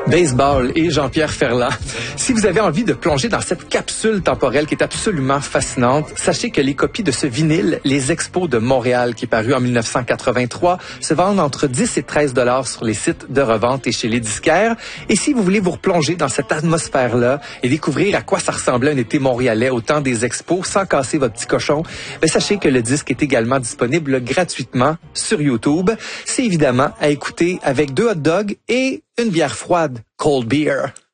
Baseball et Jean-Pierre Ferland. Si vous avez envie de plonger dans cette capsule temporelle qui est absolument fascinante, sachez que les copies de ce vinyle, les Expos de Montréal, qui est paru en 1983, se vendent entre 10 et 13 $ sur les sites de revente et chez les disquaires. Et si vous voulez vous replonger dans cette atmosphère-là et découvrir à quoi ça ressemblait un été montréalais au temps des Expos sans casser votre petit cochon, sachez que le disque est également disponible gratuitement sur YouTube. C'est évidemment à écouter avec 2 hot dogs et une bière froide, cold beer.